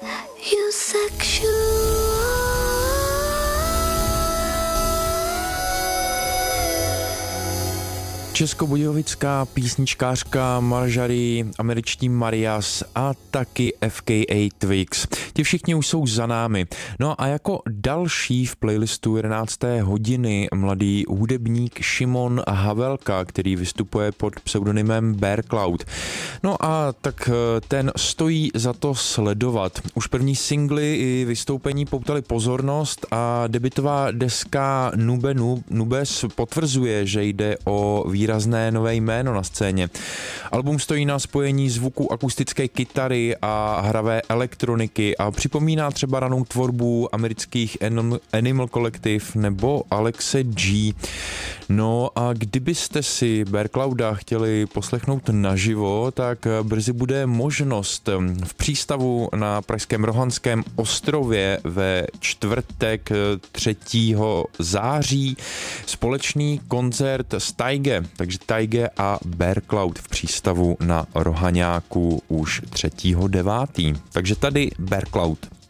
You sexual. Českobudějovická písničkářka Marjorie, američtí Marias a taky FKA Twigs. Ti všichni už jsou za námi. No a jako další v playlistu 11. hodiny mladý hudebník Šimon Havelka, který vystupuje pod pseudonymem Bear Cloud. No a tak ten stojí za to sledovat. Už první singly i vystoupení poutali pozornost a debutová deska Nubes potvrzuje, že jde o výrazné nové jméno na scéně. Album stojí na spojení zvuku akustické kytary a hravé elektroniky a připomíná třeba ranou tvorbu amerických Animal Collective nebo Alexe G. No a kdybyste si Bear Clouda chtěli poslechnout naživo, tak brzy bude možnost v přístavu na pražském Rohanském ostrově ve čtvrtek 3. září společný koncert s Taige, takže Taige a Bear Cloud v přístavu na Rohaňáku už 3.9. Takže tady Bear Cloud.